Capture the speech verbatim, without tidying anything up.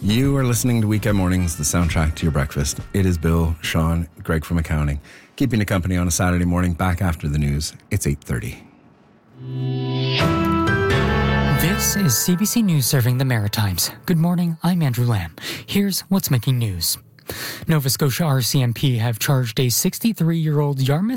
You are listening to Weekend Mornings, the soundtrack to your breakfast. It is Bill, Sean, Greg from accounting, keeping you company on a Saturday morning back after the news. It's eight thirty. This is C B C News serving the Maritimes. Good morning, I'm Andrew Lamb. Here's what's making news. Nova Scotia R C M P have charged a sixty-three-year-old Yarmouth